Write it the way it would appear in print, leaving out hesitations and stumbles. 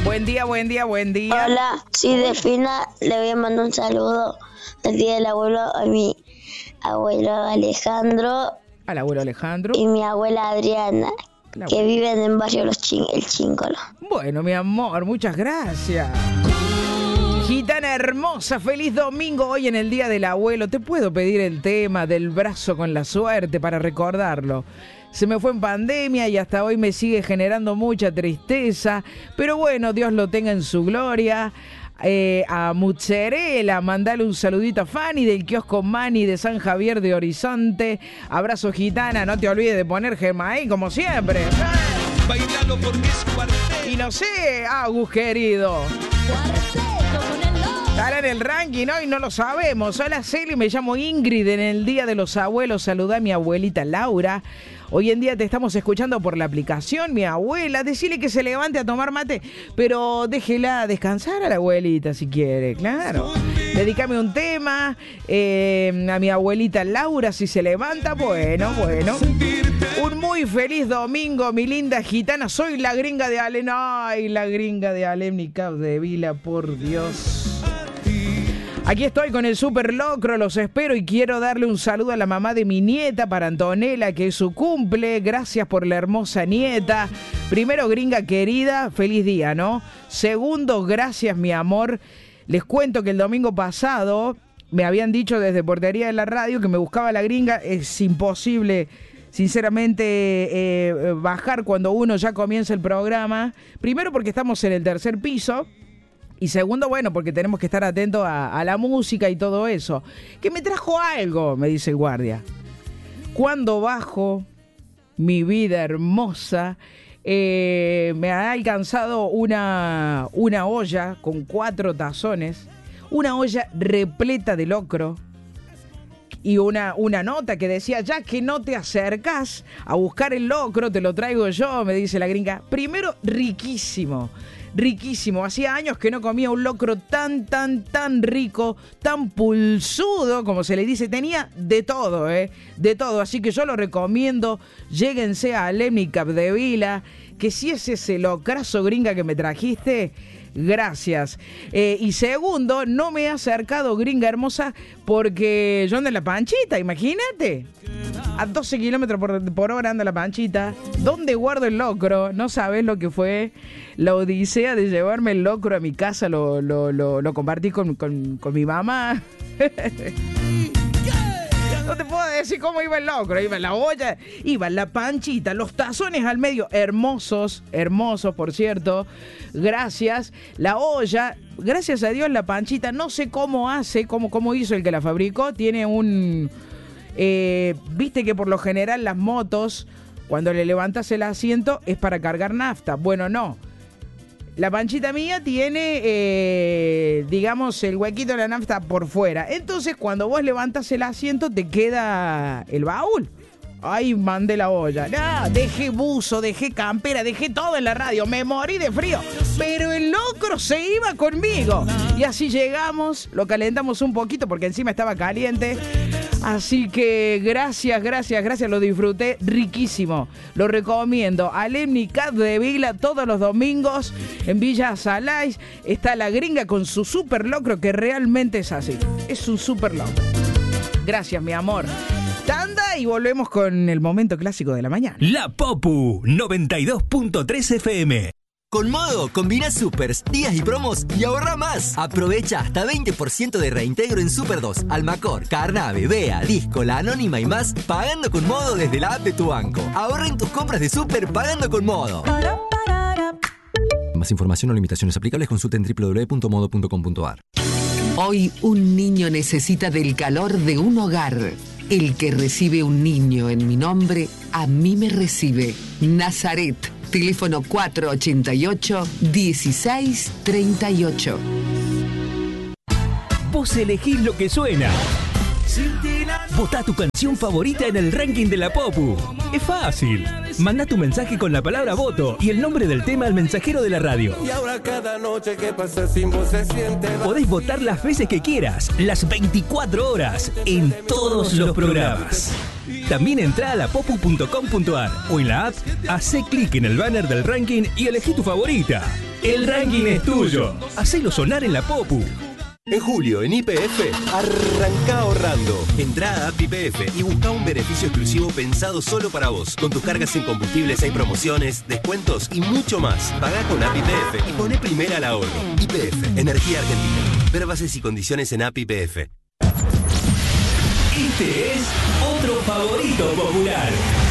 Buen día, buen día, buen día. Hola, soy Delfina, le voy a mandar un saludo al día del abuelo a mi abuelo Alejandro. Al abuelo Alejandro. Y mi abuela Adriana, que viven en barrio El Chíncolo. Bueno, mi amor, muchas gracias. Gitana hermosa, feliz domingo hoy en el Día del Abuelo. ¿Te puedo pedir el tema del brazo con la suerte para recordarlo? Se me fue en pandemia y hasta hoy me sigue generando mucha tristeza. Pero bueno, Dios lo tenga en su gloria. A Mutzerela, mandale un saludito a Fanny del kiosco Mani de San Javier de Horizonte. Abrazo, Gitana, no te olvides de poner Gemaí como siempre. Bailalo porque es cuarteto. Y no sé, Agus querido, estará en el ranking hoy, no lo sabemos. Hola Celi, me llamo Ingrid. En el Día de los Abuelos saludá a mi abuelita Laura. Hoy en día te estamos escuchando por la aplicación, mi abuela. Decile que se levante a tomar mate, pero déjela descansar a la abuelita si quiere, claro. Dedícame un tema a mi abuelita Laura, si se levanta, bueno. Un muy feliz domingo, mi linda gitana. Soy la gringa de Alem. Ay, la gringa de Alem de Vila, por Dios. Aquí estoy con el super locro, los espero y quiero darle un saludo a la mamá de mi nieta, para Antonella, que es su cumple. Gracias por la hermosa nieta. Primero, gringa querida, feliz día, ¿no? Segundo, gracias, mi amor. Les cuento que el domingo pasado me habían dicho desde Portería de la Radio que me buscaba la gringa. Es imposible, sinceramente, bajar cuando uno ya comienza el programa. Primero porque estamos en el tercer piso. Y segundo, bueno, porque tenemos que estar atentos a la música y todo eso. Que me trajo algo, me dice el guardia. Cuando bajo, mi vida hermosa, me ha alcanzado una olla con 4 tazones, una olla repleta de locro y una nota que decía: ya que no te acercás a buscar el locro, te lo traigo yo, me dice la gringa. Primero, riquísimo. Riquísimo, hacía años que no comía un locro tan rico, tan pulsudo, como se le dice. Tenía de todo, de todo, así que yo lo recomiendo. Lléguense a Alem y Capdevila, que si es ese locrazo, gringa, que me trajiste, gracias. Y segundo, no me he acercado, gringa hermosa, porque yo ando en la Panchita, imagínate. A 12 kilómetros por hora anda la Panchita. ¿Dónde guardo el locro? No sabes lo que fue la odisea de llevarme el locro a mi casa. Lo compartí con mi mamá. No te puedo decir cómo iba el locro. Iba la olla, iba la Panchita, los tazones al medio, hermosos, por cierto. Gracias. La olla, gracias a Dios, la Panchita, no sé cómo hace, cómo hizo el que la fabricó. Tiene un... viste que por lo general las motos, cuando le levantas el asiento, es para cargar nafta. Bueno, no. La Panchita mía tiene, digamos, el huequito de la nafta por fuera. Entonces, cuando vos levantas el asiento, te queda el baúl. Ay, mandé la olla. No, dejé buzo, dejé campera, dejé todo en la radio. Me morí de frío. Pero el locro se iba conmigo. Y así llegamos, lo calentamos un poquito porque encima estaba caliente. Así que gracias, lo disfruté riquísimo. Lo recomiendo. Alem y Capdevila todos los domingos en Villa Salais. Está la gringa con su super locro, que realmente es así. Es un super locro. Gracias, mi amor. Tanda y volvemos con el momento clásico de la mañana. La Popu 92.3 FM. Con Modo, combina supers, días y promos y ahorra más. Aprovecha hasta 20% de reintegro en Super 2, Almacor, Carnave, Bea, Disco, La Anónima y más, pagando con Modo desde la app de tu banco. Ahorra en tus compras de super pagando con Modo. Más información o limitaciones aplicables, consulta en www.modo.com.ar. Hoy un niño necesita del calor de un hogar. El que recibe un niño en mi nombre, a mí me recibe. Nazaret. Teléfono 488-1638. Vos elegís lo que suena. Votá tu canción favorita en el ranking de la Popu. Es fácil. Mandá tu mensaje con la palabra voto y el nombre del tema al mensajero de la radio. Y ahora cada noche que pasa sin vos se siente. Podés votar las veces que quieras, las 24 horas, en todos los programas. También entrá a lapopu.com.ar o en la app, hacé clic en el banner del ranking y elegí tu favorita. El ranking es tuyo. Hacelo sonar en la Popu. En julio, en YPF, arranca ahorrando. Entrá a App YPF y busca un beneficio exclusivo pensado solo para vos. Con tus cargas en combustibles hay promociones, descuentos y mucho más. Pagá con App YPF y poné primera al ahorro. YPF, Energía Argentina. Ver bases y condiciones en App YPF. Este es otro favorito popular.